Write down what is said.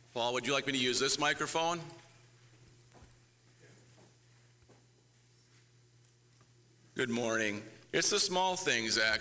Paul, would you like me to use this microphone? Good morning. It's the small things, actually.